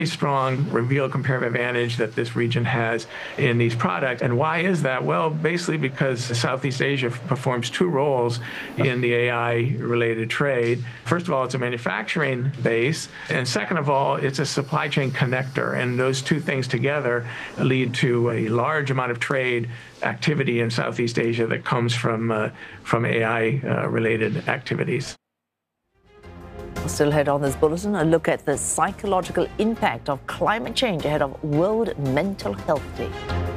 strong reveal comparative advantage that this region has in these products. And why is that? Well, basically because Southeast Asia performs two roles in the AI-related trade. First of all, it's a manufacturing base, and second of all, it's a supply chain connector. And those two things together lead to a large amount of trade activity in Southeast Asia that comes from AI-related activities. Still ahead on this bulletin, a look at the psychological impact of climate change ahead of World Mental Health Day.